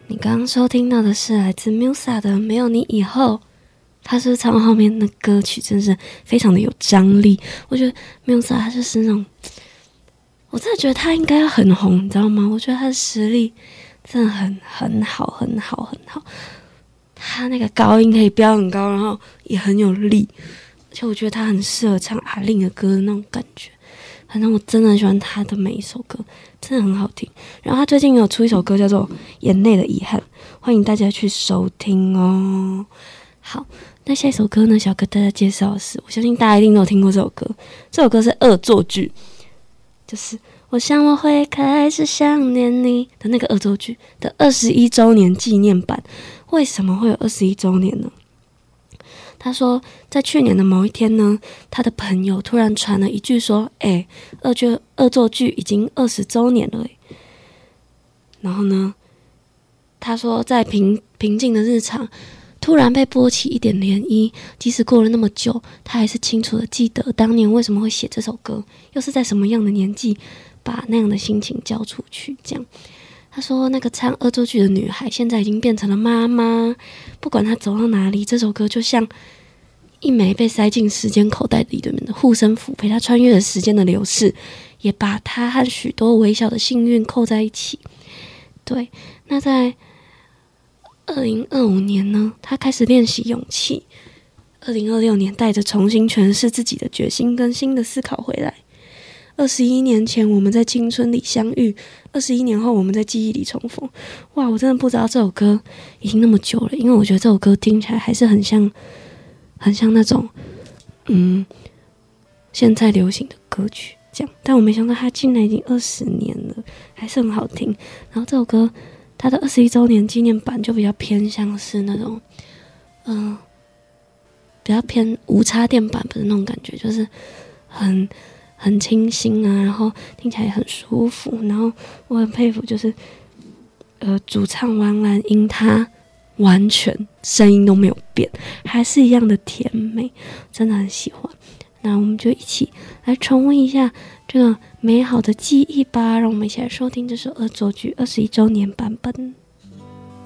你刚刚收听到的是来自 Musa 的《没有你以后》，他是唱后面的歌曲真是非常的有张力。我觉得 Musa 他就是那种，我真的觉得他应该要很红，你知道吗？我觉得他的实力真的很好。他那个高音可以飙很高，然后也很有力，而且我觉得他很适合唱阿令的歌的那种感觉。反正我真的很喜欢他的每一首歌，真的很好听。然后他最近有出一首歌叫做《眼泪的遗憾》，欢迎大家去收听哦。好，那下一首歌呢，小哥大家介绍的是，我相信大家一定都有听过这首歌。这首歌是恶作剧，就是我想我会开始想念你的那个恶作剧的21周年纪念版。为什么会有21周年呢？他说在去年的某一天呢，他的朋友突然传了一句说恶作剧已经20周年了。然后呢，他说在平静的日常突然被拨起一点涟漪，即使过了那么久，他还是清楚的记得当年为什么会写这首歌，又是在什么样的年纪把那样的心情交出去。这样他说那个唱恶作剧的女孩现在已经变成了妈妈，不管她走到哪里，这首歌就像一枚被塞进时间口袋里面的护身符，陪她穿越了时间的流逝，也把她和许多微小的幸运扣在一起。对，那在2025年呢，她开始练习勇气。2026年带着重新诠释自己的决心跟新的思考回来。21年前我们在青春里相遇，21年后我们在记忆里重逢。哇，我真的不知道这首歌已经那么久了，因为我觉得这首歌听起来还是很像那种现在流行的歌曲这样，但我没想到它竟然已经20年了，还是很好听。然后这首歌它的21周年纪念版就比较偏向是那种比较偏无插电版的那种感觉，就是很清新啊，然后听起来很舒服。然后我很佩服，就是主唱王蓝英，他完全声音都没有变，还是一样的甜美，真的很喜欢。那我们就一起来重温一下这个美好的记忆吧，让我们一起来收听这首恶作剧21周年版本。